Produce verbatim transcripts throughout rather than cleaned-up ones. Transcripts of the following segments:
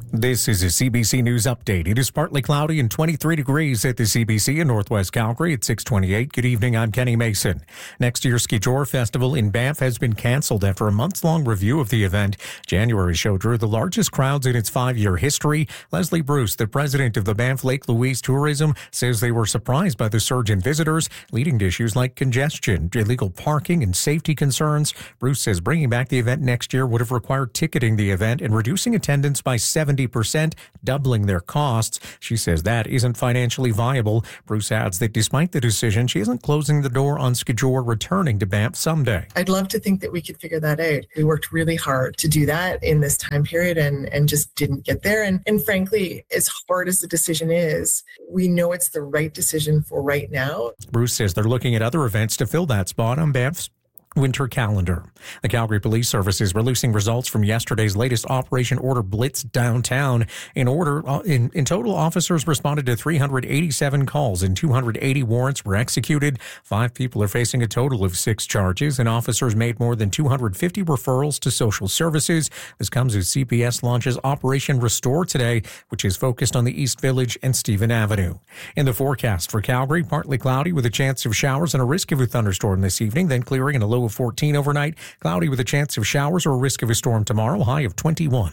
This is a C B C News update. It is partly cloudy and twenty-three degrees at the C B C in Northwest Calgary at six twenty-eight. Good evening, I'm Kenny Mason. Next year's Skijor Festival in Banff has been cancelled after a months-long review of the event. January's show drew the largest crowds in its five-year history. Leslie Bruce, the president of the Banff Lake Louise Tourism, says they were surprised by the surge in visitors, leading to issues like congestion, illegal parking, and safety concerns. Bruce says bringing back the event next year would have required ticketing the event and reducing attendance by seventy percent, doubling their costs. She says that isn't financially viable. Bruce adds that despite the decision, she isn't closing the door on Skijor returning to Banff someday. I'd love to think that we could figure that out. We worked really hard to do that in this time period and, and just didn't get there. And, and frankly, as hard as the decision is, we know it's the right decision for right now. Bruce says they're looking at other events to fill that spot on Banff's winter calendar. The Calgary Police Service is releasing results from yesterday's latest Operation Order Blitz downtown. In order, in, in total, officers responded to three hundred eighty-seven calls and two hundred eighty warrants were executed. Five people are facing a total of six charges, and officers made more than two hundred fifty referrals to social services. This comes as C P S launches Operation Restore today, which is focused on the East Village and Stephen Avenue. In the forecast for Calgary, partly cloudy with a chance of showers and a risk of a thunderstorm this evening, then clearing and a low of fourteen overnight. Cloudy with a chance of showers or a risk of a storm tomorrow, high of twenty-one.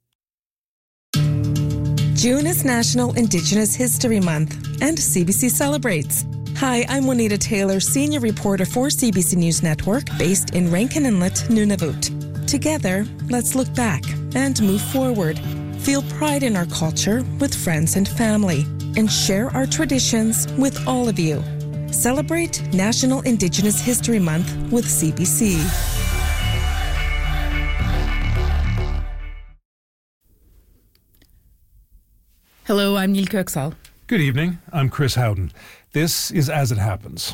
June is National Indigenous History Month, and C B C celebrates. Hi, I'm Juanita Taylor, senior reporter for C B C News Network, based in Rankin Inlet, Nunavut. Together, let's look back and move forward. Feel pride in our culture with friends and family, and share our traditions with all of you. Celebrate National Indigenous History Month with C B C. Hello, I'm Neil Kirksall. Good evening, I'm Chris Howden. This is As It Happens.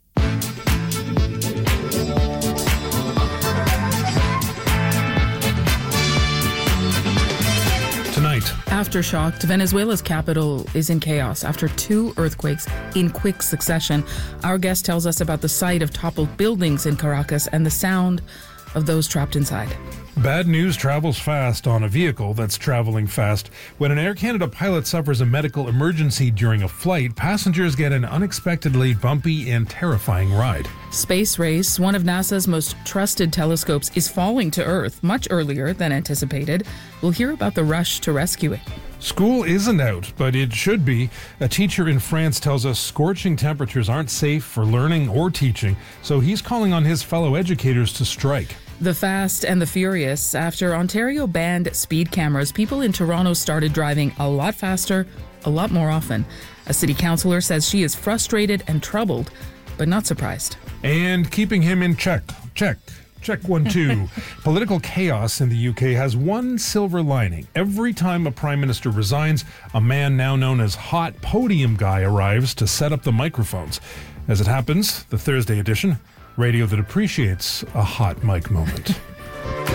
Tonight, aftershock to Venezuela's capital is in chaos after two earthquakes in quick succession. Our guest tells us about the sight of toppled buildings in Caracas and the sound of those trapped inside. Bad news travels fast on a vehicle that's traveling fast. When an Air Canada pilot suffers a medical emergency during a flight, passengers get an unexpectedly bumpy and terrifying ride. Space Race, one of NASA's most trusted telescopes, is falling to Earth much earlier than anticipated. We'll hear about the rush to rescue it. School isn't out, but it should be. A teacher in France tells us scorching temperatures aren't safe for learning or teaching, so he's calling on his fellow educators to strike. The Fast and the Furious. After Ontario banned speed cameras, people in Toronto started driving a lot faster, a lot more often. A city councillor says she is frustrated and troubled, but not surprised. And keeping him in check. Check. Check one, two. Political chaos in the U K has one silver lining. Every time a prime minister resigns, a man now known as Hot Podium Guy arrives to set up the microphones. As it happens, the Thursday edition, radio that appreciates a hot mic moment.